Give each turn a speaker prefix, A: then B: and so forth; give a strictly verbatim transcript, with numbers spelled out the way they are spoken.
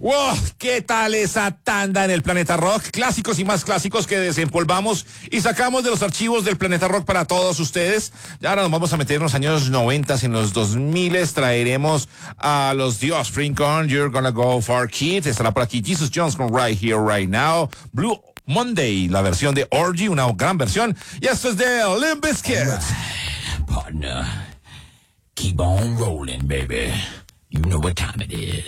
A: ¡Wow! ¿Qué tal esa tanda en el Planeta Rock? Clásicos y más clásicos que desempolvamos y sacamos de los archivos del Planeta Rock para todos ustedes. Y ahora nos vamos a meter en los años noventa, en los dos mil. Traeremos a los The Offspring con You're Gonna Go Far Kid. Estará por aquí Jesus Jones con Right Here, Right Now. Blue Monday, la versión de Orgy, una gran versión. Y esto es de Limp Bizkit.
B: Right, partner. Keep on rolling, baby. You know what time it is.